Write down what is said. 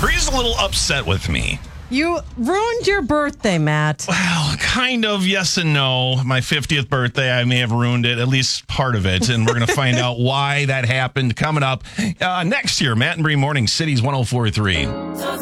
Bree's a little upset with me. You ruined your birthday, Matt. Well, kind of yes and no. My 50th birthday, I may have ruined it, at least part of it. And we're going to find out why that happened coming up next year. Matt and Bree Morning, Cities 104.3.